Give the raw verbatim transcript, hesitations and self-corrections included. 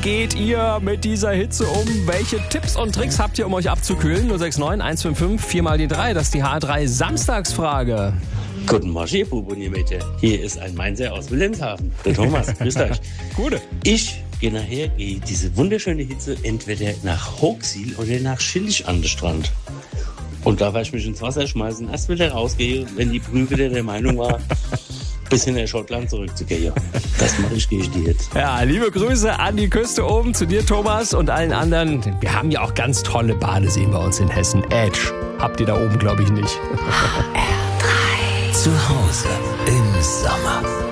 geht ihr mit dieser Hitze um? Welche Tipps und Tricks habt ihr, um euch abzukühlen? null sechs neun eins fünf fünf vier mal die drei, das ist die H drei Samstagsfrage. Guten Morgen, ihr Buben und ihr Mädchen. Hier ist ein Mainzer aus Wilhelmshaven. Der Thomas, grüßt euch. Gute. Ich gehe nachher, gehe diese wunderschöne Hitze entweder nach Hochsiel oder nach Schillig an den Strand. Und da werde ich mich ins Wasser schmeißen, erst wieder rausgehe, wenn die Brühe wieder der Meinung war, bis in Schottland zurückzugehen. Das mache ich, gehe ich die jetzt. Ja, liebe Grüße an die Küste oben, zu dir Thomas und allen anderen. Wir haben ja auch ganz tolle Badeseen bei uns in Hessen. Edge habt ihr da oben, glaube ich, nicht. H R drei. Zu Hause im Sommer.